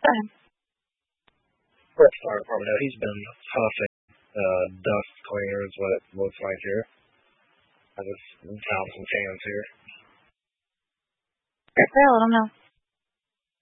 ahead. Fire department. He's been huffing dust cleaner is what it looks like here. I just found some cans here. Great, let him know.